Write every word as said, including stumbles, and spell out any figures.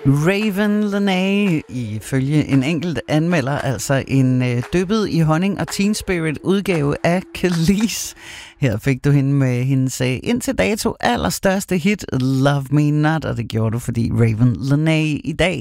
Raven Lenae, ifølge en enkelt anmelder, altså en øh, dyppet i honning og Teen Spirit udgave af Kelis. Her fik du hende med hendes øh, indtil dato allerstørste hit, Love Me Not, og det gjorde du, fordi Raven Lenae i dag